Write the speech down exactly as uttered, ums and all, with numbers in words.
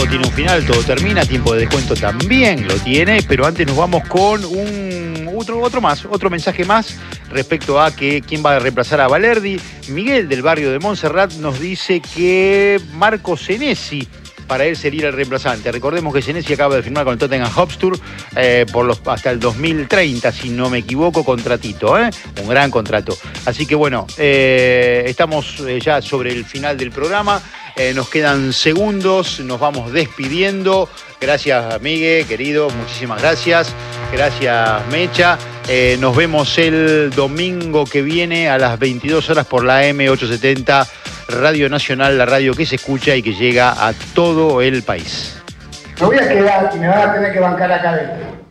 todo tiene un final, todo termina, tiempo de descuento también lo tiene, pero antes nos vamos con un otro, otro más, otro mensaje más respecto a que quién va a reemplazar a Valerdi. Miguel del barrio de Montserrat nos dice que Marco Senesi para él sería el reemplazante. Recordemos que Senesi acaba de firmar con el Tottenham Hotspur eh, por los, hasta el dos mil treinta, si no me equivoco, contratito, ¿eh? Un gran contrato. Así que bueno, eh, estamos eh, ya sobre el final del programa. Eh, nos quedan segundos, nos vamos despidiendo. Gracias, Miguel, querido, muchísimas gracias. Gracias, Mecha. Eh, nos vemos el domingo que viene a las veintidós horas por la M ochocientos setenta, Radio Nacional, la radio que se escucha y que llega a todo el país. Me voy a quedar y me van a tener que bancar acá adentro.